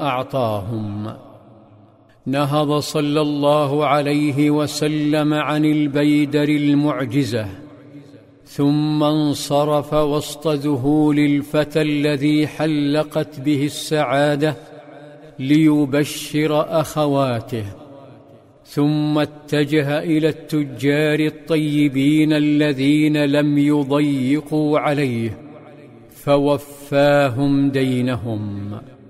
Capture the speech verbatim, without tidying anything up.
أعطاهم. نهض صلى الله عليه وسلم عن البيدر المعجزة، ثم انصرف وسط ذهول الفتى الذي حلقت به السعادة ليبشر أخواته، ثم اتجه إلى التجار الطيبين الذين لم يضيقوا عليه فوفاهم دينهم.